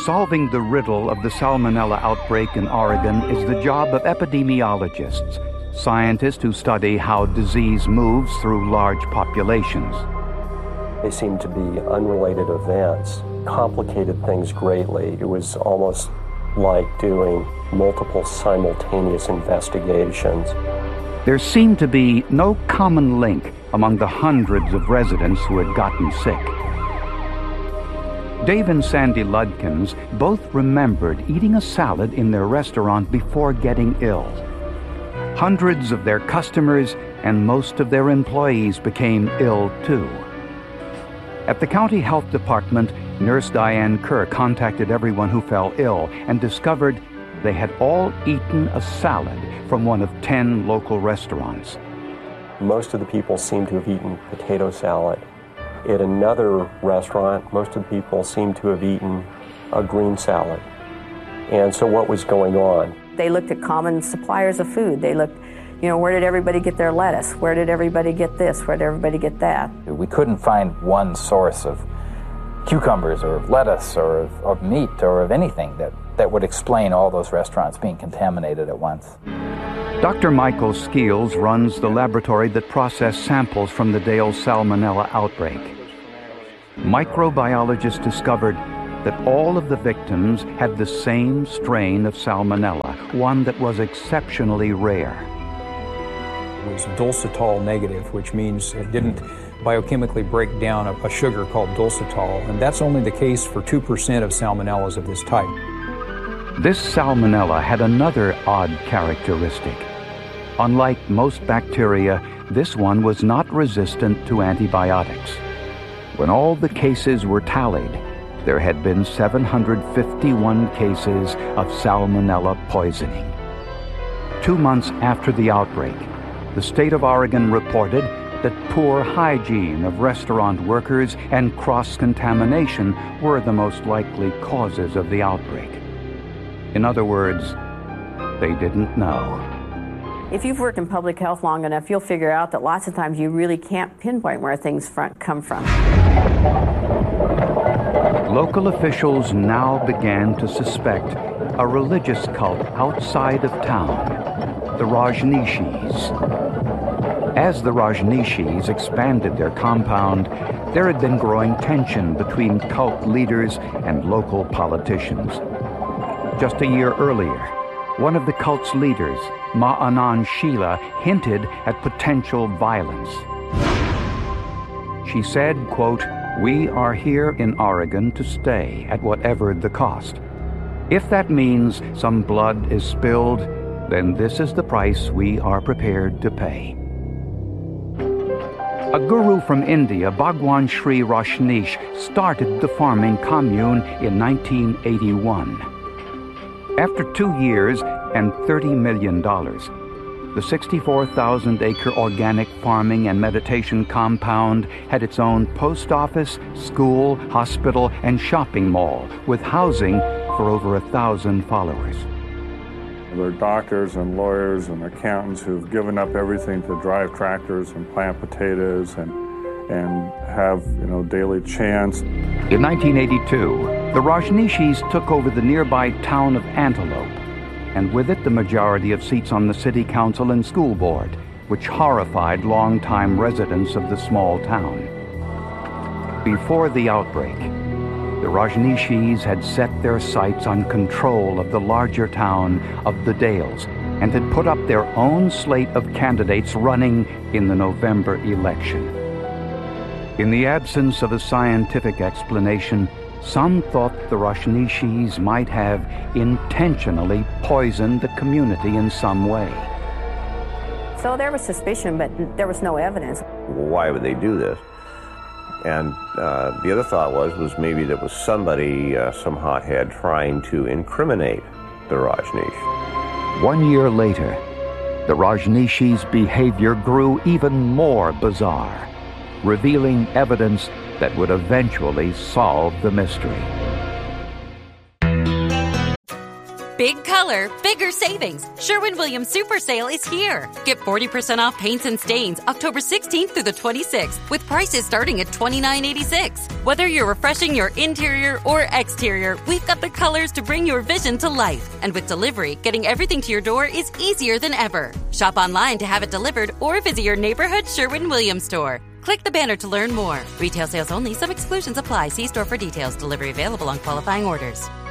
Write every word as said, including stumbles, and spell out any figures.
Solving the riddle of the salmonella outbreak in Oregon is the job of epidemiologists, scientists who study how disease moves through large populations. They seemed to be unrelated events, complicated things greatly. It was almost like doing multiple simultaneous investigations. There seemed to be no common link among the hundreds of residents who had gotten sick. Dave and Sandy Ludkins both remembered eating a salad in their restaurant before getting ill. Hundreds of their customers and most of their employees became ill too. At the county health department, Nurse Diane Kerr contacted everyone who fell ill and discovered they had all eaten a salad from one of ten local restaurants. Most of the people seemed to have eaten potato salad. At another restaurant, most of the people seemed to have eaten a green salad. And so what was going on? They looked at common suppliers of food. They looked, you know, where did everybody get their lettuce? Where did everybody get this? Where did everybody get that? We couldn't find one source of cucumbers or lettuce or of, of meat or of anything that, that would explain all those restaurants being contaminated at once. Doctor Michael Skeels runs the laboratory that processed samples from the Dale salmonella outbreak. Microbiologists discovered that all of the victims had the same strain of salmonella, one that was exceptionally rare. It was dulcitol negative, which means it didn't biochemically break down a, a sugar called dulcitol, and that's only the case for two percent of salmonellas of this type. This salmonella had another odd characteristic. Unlike most bacteria, this one was not resistant to antibiotics. When all the cases were tallied, there had been seven hundred fifty-one cases of salmonella poisoning. Two months after the outbreak, the state of Oregon reported that poor hygiene of restaurant workers and cross-contamination were the most likely causes of the outbreak. In other words, they didn't know. If you've worked in public health long enough, you'll figure out that lots of times you really can't pinpoint where things front come from. Local officials now began to suspect a religious cult outside of town, the Rajneeshis. As the Rajneeshis expanded their compound, there had been growing tension between cult leaders and local politicians. Just a year earlier, one of the cult's leaders, Ma Anand Sheila, hinted at potential violence. She said, quote, "We are here in Oregon to stay at whatever the cost. If that means some blood is spilled, then this is the price we are prepared to pay." A guru from India, Bhagwan Sri Rajneesh, started the farming commune in nineteen eighty-one. After two years and thirty million dollars, the sixty-four thousand acre organic farming and meditation compound had its own post office, school, hospital, and shopping mall, with housing for over a thousand followers. There are doctors and lawyers and accountants who've given up everything to drive tractors and plant potatoes and and have, you know, daily chants. In nineteen eighty-two, the Rajneeshis took over the nearby town of Antelope, and with it the majority of seats on the city council and school board, which horrified longtime residents of the small town. Before the outbreak, the Rajneeshis had set their sights on control of the larger town of the Dales and had put up their own slate of candidates running in the November election. In the absence of a scientific explanation, some thought the Rajneeshis might have intentionally poisoned the community in some way. So there was suspicion, but there was no evidence. Why would they do this? And uh, the other thought was, was maybe there was somebody, uh, some hothead, trying to incriminate the Rajneesh. One year later, the Rajneeshis' behavior grew even more bizarre, revealing evidence that would eventually solve the mystery. Big color, bigger savings. Sherwin-Williams Super Sale is here. Get forty percent off paints and stains October sixteenth through the twenty-sixth with prices starting at twenty-nine eighty-six. Whether you're refreshing your interior or exterior, we've got the colors to bring your vision to life. And with delivery, getting everything to your door is easier than ever. Shop online to have it delivered or visit your neighborhood Sherwin-Williams store. Click the banner to learn more. Retail sales only. Some exclusions apply. See store for details. Delivery available on qualifying orders.